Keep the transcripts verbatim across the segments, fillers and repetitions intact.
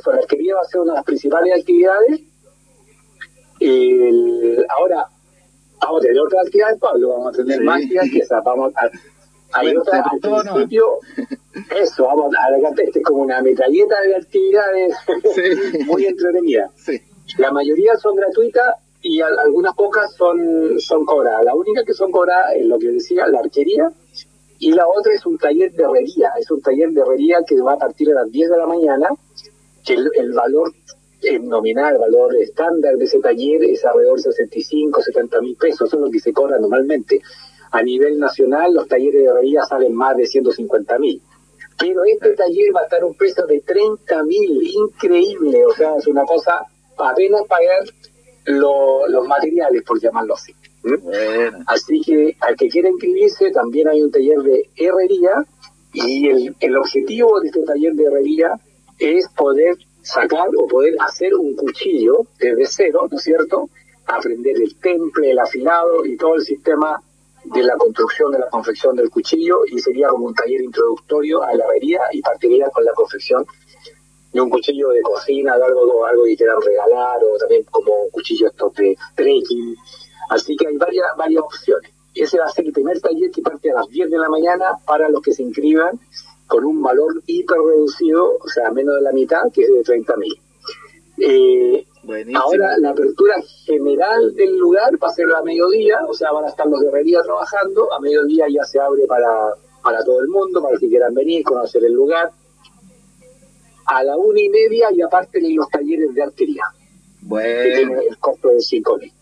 eso, la arquería va a ser una de las principales actividades. El, ahora, vamos a tener otras actividades, Pablo, vamos a tener sí. más actividades que esas, vamos a... Hay bueno, otra, al principio, no. eso, vamos a adelantar, este es como una metralleta de actividades sí. muy entretenida. Sí. La mayoría son gratuitas y a, algunas pocas son, son cobradas. La única que son cobradas es lo que decía, la arquería, y la otra es un taller de herrería. Es un taller de herrería que va a partir a las diez de la mañana, que el, el valor el nominal, el valor estándar de ese taller es alrededor de sesenta y cinco, setenta mil pesos, eso es lo que se cobra normalmente. A nivel nacional, los talleres de herrería salen más de ciento cincuenta mil. Pero este taller va a estar a un precio de treinta mil, increíble. O sea, es una cosa, apenas pagar lo, los materiales, por llamarlo así. ¿Mm? Bueno. Así que al que quiera inscribirse, también hay un taller de herrería. Y el, el objetivo de este taller de herrería es poder sacar o poder hacer un cuchillo desde cero, ¿no es cierto? Aprender el temple, el afilado y todo el sistema de la construcción, de la confección del cuchillo, y sería como un taller introductorio a la herrería y partiría con la confección de un cuchillo de cocina, de algo, algo que quieran regalar, o también como un cuchillo estos de trekking. Así que hay varias, varias opciones. Ese va a ser el primer taller que parte a las diez de la mañana para los que se inscriban, con un valor hiper reducido, o sea, menos de la mitad, que es de treinta mil. Eh, ahora, la apertura general del lugar va a ser a mediodía, o sea, van a estar los de herrería trabajando. A mediodía ya se abre para, para todo el mundo, para los que quieran venir, conocer el lugar. A la una y media ya parten los talleres de arquería, bueno. que tienen el costo de cinco mil.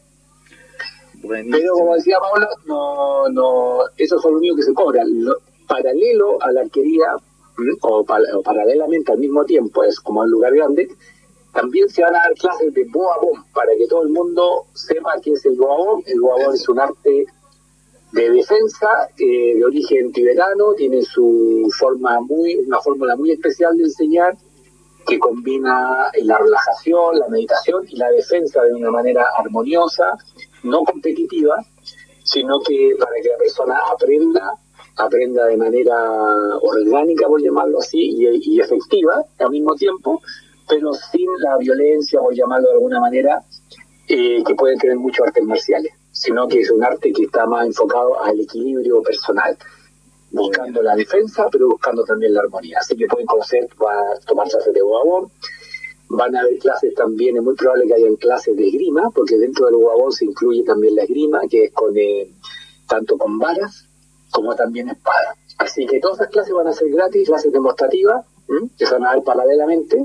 Pero como decía Paula, no, no, esos son los únicos que se cobran. Lo, paralelo a la arquería, o, pa, o paralelamente al mismo tiempo, es como un lugar grande, también se van a dar clases de boabón, para que todo el mundo sepa qué es el boabón. El boabón es un arte de defensa eh, de origen tibetano, tiene su forma muy, una fórmula muy especial de enseñar, que combina la relajación, la meditación y la defensa de una manera armoniosa, no competitiva, sino que para que la persona aprenda, aprenda de manera orgánica, por llamarlo así, y, y efectiva al mismo tiempo, pero sin la violencia, por llamarlo de alguna manera, eh, que pueden tener muchos artes marciales, sino que es un arte que está más enfocado al equilibrio personal, buscando la defensa, pero buscando también la armonía. Así que pueden conocer, van a tomar clases de boabón, van a haber clases también, es muy probable que hayan clases de esgrima, porque dentro del boabón se incluye también la esgrima, que es con eh, tanto con varas como también espada. Así que todas las clases van a ser gratis, clases demostrativas, ¿m? que se van a dar paralelamente.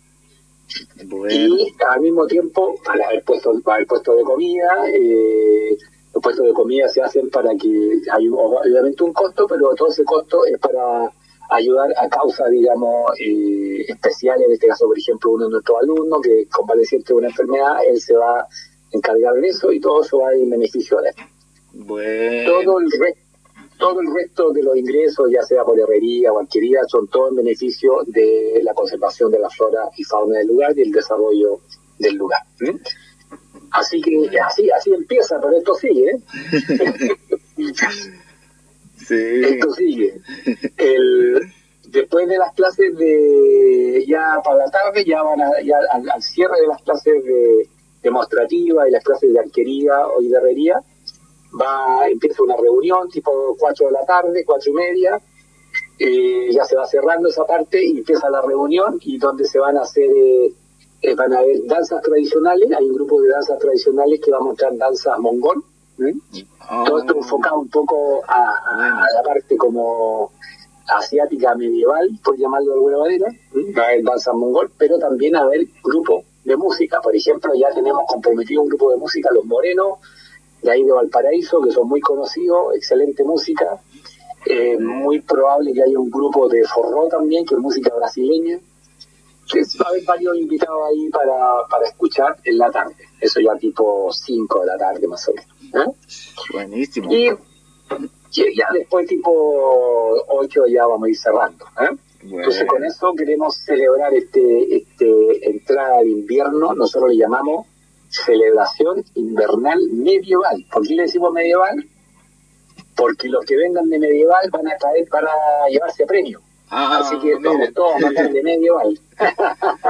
Bueno. Y al mismo tiempo van a haber puestos, va a haber puestos de comida. Eh, los puestos de comida se hacen para que hay obviamente un costo, pero todo ese costo es para ayudar a causas, digamos, eh, especiales. En este caso, por ejemplo, uno de nuestros alumnos que convaleciente de una enfermedad, él se va a encargar de eso y todo eso va a ir en beneficio de él. Bueno. Todo el resto Todo el resto de los ingresos, ya sea por herrería o arquería, son todo en beneficio de la conservación de la flora y fauna del lugar y el desarrollo del lugar. ¿eh? Así que así así empieza, pero esto sigue. ¿eh? sí. Esto sigue. El, después de las clases de ya para la tarde, ya van a, ya al, al cierre de las clases de demostrativas y las clases de arquería o de herrería, va empieza una reunión tipo cuatro de la tarde, cuatro y media, eh, ya se va cerrando esa parte y empieza la reunión, y donde se van a hacer eh, eh, van a haber danzas tradicionales. Hay un grupo de danzas tradicionales que va a mostrar danzas mongol, ¿eh? oh. todo esto enfocado un poco a, a, a la parte como asiática medieval, por llamarlo de alguna manera. ¿eh? Va a haber danzas mongol, pero también va a haber grupos de música. Por ejemplo, ya tenemos comprometido un grupo de música, Los Morenos, de ahí de Valparaíso, que son muy conocidos, excelente música. Eh, muy probable que haya un grupo de forró también, que es música brasileña, que va a haber varios invitados ahí para, para escuchar en la tarde. Eso ya tipo cinco de la tarde más o menos. ¿eh? Buenísimo. Y, y ya después tipo ocho ya vamos a ir cerrando. ¿eh? Bueno. Entonces con eso queremos celebrar este, este entrada de invierno. Nosotros le llamamos celebración invernal medieval. ¿Por qué le decimos medieval? Porque los que vengan de medieval van a traer para llevarse premio. Ah, así que todos, todos van a de medieval.